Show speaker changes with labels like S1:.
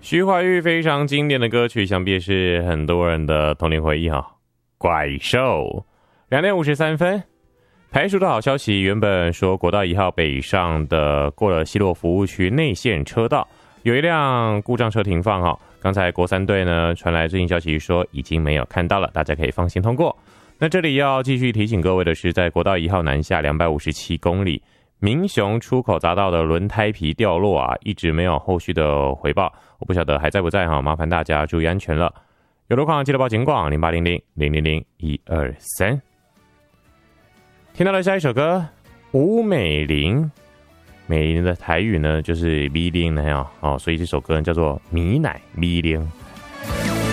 S1: 徐怀钰非常经典的歌曲，想必也是很多人的童年回忆哈。怪兽2点53分，排除的好消息，原本说国道1号北上的过了西螺服务区内线车道，有一辆故障车停放哈。刚才国三队呢传来最新消息说已经没有看到了，大家可以放心通过。那这里要继续提醒各位的是，在国道1号南下257公里。民雄出口匝道的轮胎皮掉落啊，一直没有后续的回报，我不晓得还在不在哈，麻烦大家注意安全了。有路况记得报警广0800000123。听到了下一首歌，吴美玲，美玲的台语呢就是米玲那样哦，所以这首歌叫做米奶米玲。